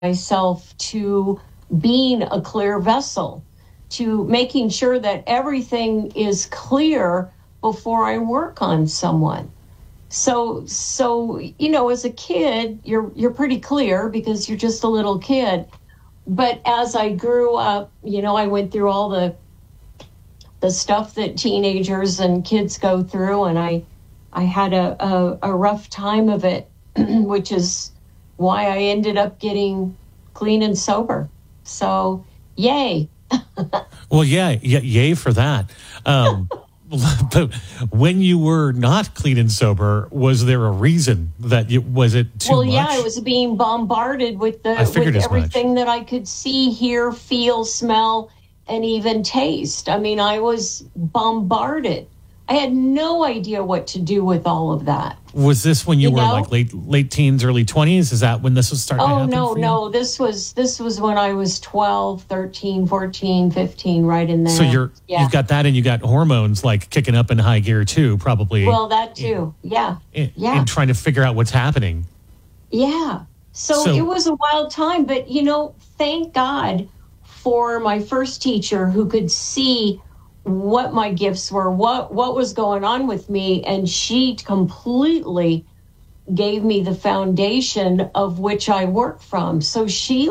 myself to being a clear vessel, to making sure that everything is clear before I work on someone. So as a kid, you're pretty clear because you're just a little kid. But as I grew up, I went through all the stuff that teenagers and kids go through, and I had a rough time of it, which is why I ended up getting clean and sober. So, yay. Well, yay for that. But when you were not clean and sober, was there a reason was it too much? Well, yeah, I was being bombarded with everything that I could see, hear, feel, smell, and even taste. I mean, I was bombarded. I had no idea what to do with all of that. Was this when you were like late teens, early 20s? Is that when this was starting to happen? Oh, no. This was when I was 12, 13, 14, 15, right in there. So you've got that, and you got hormones like kicking up in high gear too, probably. Well, that too. And trying to figure out what's happening. Yeah. So it was a wild time, but thank God for my first teacher who could see what my gifts were, what was going on with me, and she completely gave me the foundation of which I work from. So she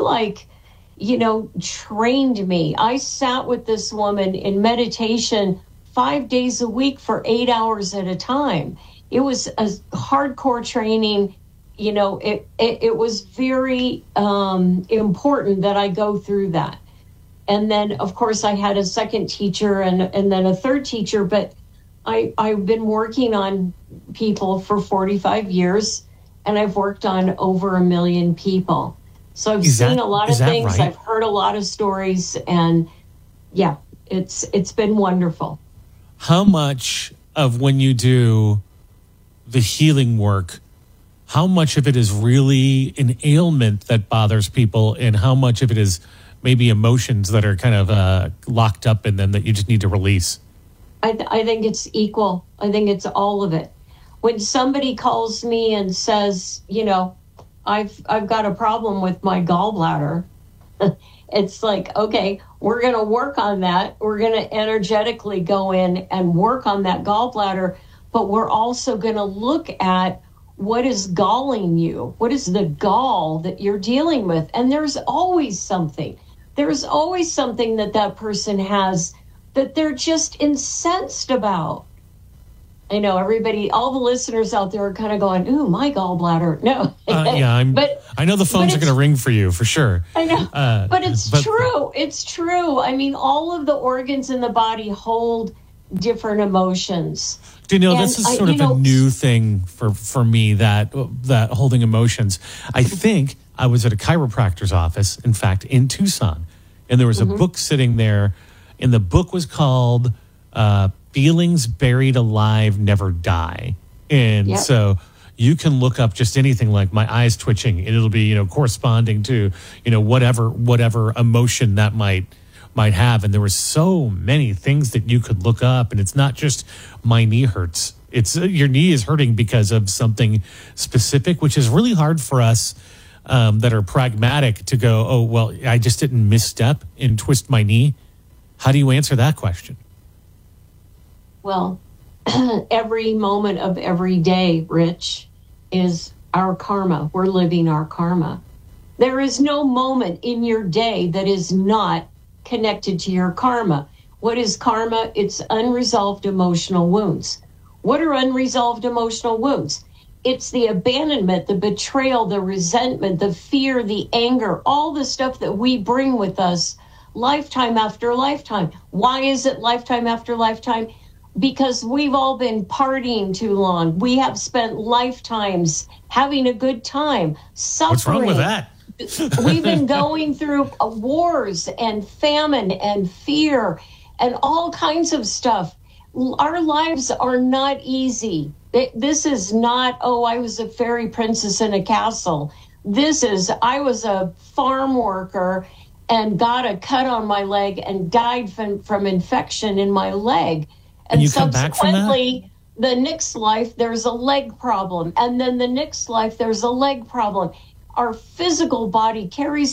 trained me. I sat with this woman in meditation 5 days a week for 8 hours at a time. It was a hardcore training. It was very important that I go through that. And then, of course, I had a second teacher and then a third teacher. But I've been working on people for 45 years, and I've worked on over 1 million people. So I've seen a lot of things. Right? I've heard a lot of stories. And, yeah, it's been wonderful. How much of when you do the healing work, how much of it is really an ailment that bothers people, and how much of it is maybe emotions that are kind of locked up in them that you just need to release? I think it's equal. I think it's all of it. When somebody calls me and says, I've got a problem with my gallbladder, it's like, okay, we're going to work on that. We're going to energetically go in and work on that gallbladder, but we're also going to look at what is galling you. What is the gall that you're dealing with? And there's always something. There's always something that person has that they're just incensed about. I know everybody, all the listeners out there are kind of going, ooh, my gallbladder. No. I know the phones are going to ring for you, for sure. I know. But it's true. It's true. I mean, all of the organs in the body hold different emotions. This is sort of a new thing for me, that holding emotions. I think I was at a chiropractor's office, in fact, in Tucson, and there was a book sitting there, and the book was called Feelings Buried Alive Never Die. And so you can look up just anything like my eyes twitching, and it'll be, corresponding to, whatever emotion that might have. And there were so many things that you could look up, and it's not just my knee hurts. It's your knee is hurting because of something specific, which is really hard for us that are pragmatic to go, oh, well, I just didn't misstep and twist my knee. How do you answer that question? Well, every moment of every day, Rich, is our karma. We're living our karma. There is no moment in your day that is not connected to your karma. What is karma? It's unresolved emotional wounds. What are unresolved emotional wounds? It's the abandonment, the betrayal, the resentment, the fear, the anger, all the stuff that we bring with us lifetime after lifetime. Why is it lifetime after lifetime? Because we've all been partying too long. We have spent lifetimes having a good time, suffering. What's wrong with that? We've been going through wars and famine and fear and all kinds of stuff. Our lives are not easy. This is not, I was a fairy princess in a castle. This is, I was a farm worker and got a cut on my leg and died from infection in my leg. And you come back from that? The next life, there's a leg problem. And then the next life, there's a leg problem. our physical body carries